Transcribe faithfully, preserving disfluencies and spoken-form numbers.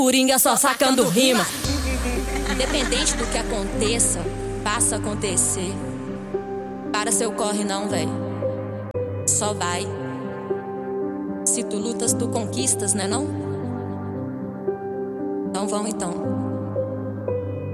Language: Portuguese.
Coringa só sacando rima. Independente do que aconteça, passa a acontecer. Para seu corre não, véi. Só vai. Se tu lutas, tu conquistas, né não? Então vão então.